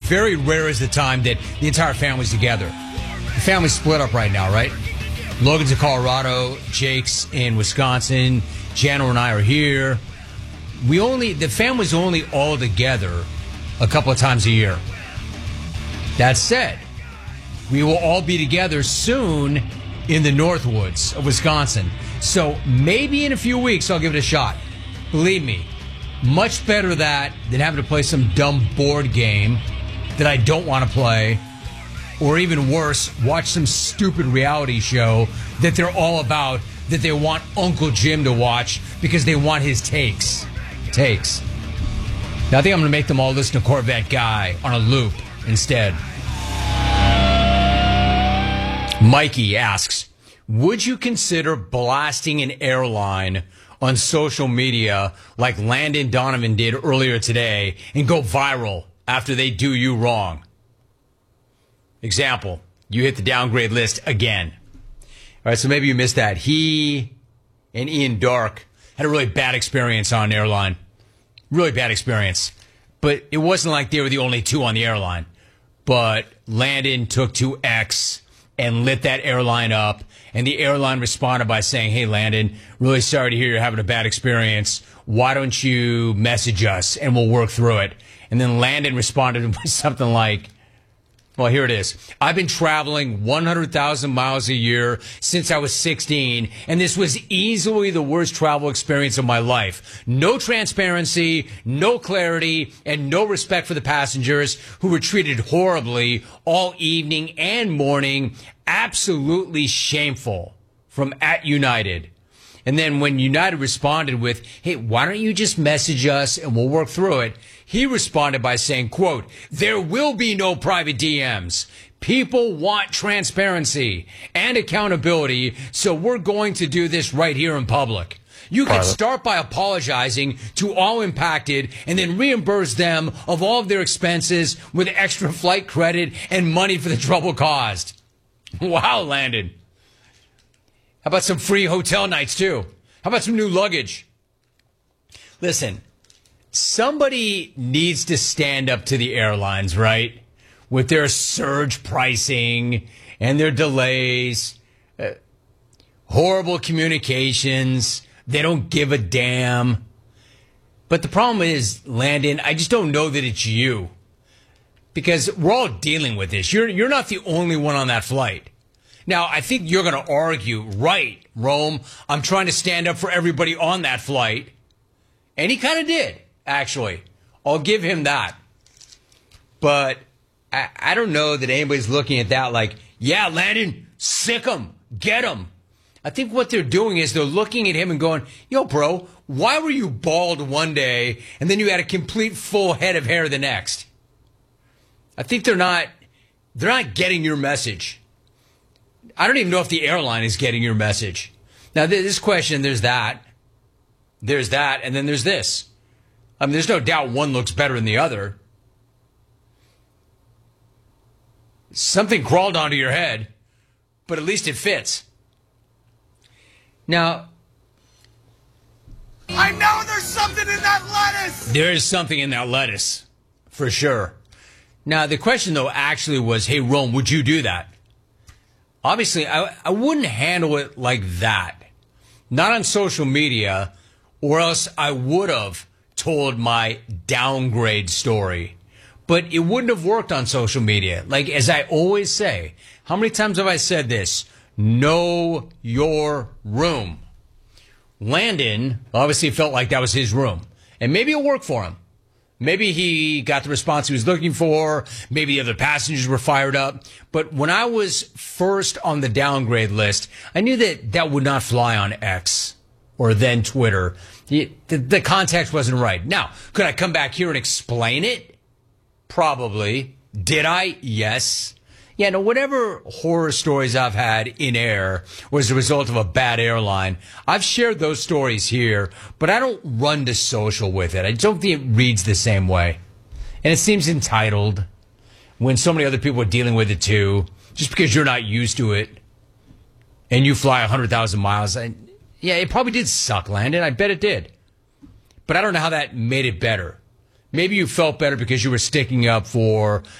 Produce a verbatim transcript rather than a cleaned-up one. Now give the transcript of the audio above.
very rare is the time that the entire family's together. The family's split up right now, right? Logan's in Colorado, Jake's in Wisconsin, Jana and I are here. We only, the family's only all together a couple of times a year. That said, we will all be together soon in the Northwoods of Wisconsin. So maybe in a few weeks I'll give it a shot. Believe me, much better that than having to play some dumb board game that I don't want to play. Or even worse, watch some stupid reality show that they're all about, that they want Uncle Jim to watch because they want his takes. Takes. Now I think I'm going to make them all listen to Corvette Guy on a loop instead. Mikey asks, would you consider blasting an airline on social media like Landon Donovan did earlier today and go viral after they do you wrong? Example, you hit the downgrade list again. All right, so maybe you missed that. He and Ian Dark had a really bad experience on an airline. Really bad experience. But it wasn't like they were the only two on the airline. But Landon took to X and lit that airline up. And the airline responded by saying, hey, Landon, really sorry to hear you're having a bad experience. Why don't you message us and we'll work through it? And then Landon responded with something like, well, here it is. I've been traveling one hundred thousand miles a year since I was sixteen, and this was easily the worst travel experience of my life. No transparency, no clarity, and no respect for the passengers who were treated horribly all evening and morning. Absolutely shameful. From at United. And then when United responded with, hey, why don't you just message us and we'll work through it? He responded by saying, quote, there will be no private D Ms. People want transparency and accountability, so we're going to do this right here in public. You can start by apologizing to all impacted and then reimburse them of all of their expenses with extra flight credit and money for the trouble caused. Wow, Landon. How about some free hotel nights, too? How about some new luggage? Listen, somebody needs to stand up to the airlines, right? With their surge pricing and their delays, uh, horrible communications. They don't give a damn. But the problem is, Landon, I just don't know that it's you. Because we're all dealing with this. You're, you're not the only one on that flight. Now, I think you're going to argue, right, Rome, I'm trying to stand up for everybody on that flight. And he kind of did, actually. I'll give him that. But I, I don't know that anybody's looking at that like, yeah, Landon, sick 'em, get 'em. I think what they're doing is they're looking at him and going, yo, bro, why were you bald one day and then you had a complete full head of hair the next? I think they're not, they're not getting your message. I don't even know if the airline is getting your message. Now, this question, there's that. There's that, and then there's this. I mean, there's no doubt one looks better than the other. Something crawled onto your head, but at least it fits. Now, I know there's something in that lettuce! There is something in that lettuce, for sure. Now, the question, though, actually was, hey, Rome, would you do that? Obviously, I, I wouldn't handle it like that. Not on social media, or else I would have told my downgrade story. But it wouldn't have worked on social media. Like, as I always say, how many times have I said this? Know your room. Landon obviously felt like that was his room. And maybe it worked for him. Maybe he got the response he was looking for. Maybe the other passengers were fired up. But when I was first on the downgrade list, I knew that that would not fly on X or then Twitter. The, the, the context wasn't right. Now, could I come back here and explain it? Probably. Did I? Yes. Yeah, no, whatever horror stories I've had in air was a result of a bad airline. I've shared those stories here, but I don't run to social with it. I don't think it reads the same way. And it seems entitled when so many other people are dealing with it too, just because you're not used to it and you fly one hundred thousand miles. I, yeah, it probably did suck, Landon. I bet it did. But I don't know how that made it better. Maybe you felt better because you were sticking up for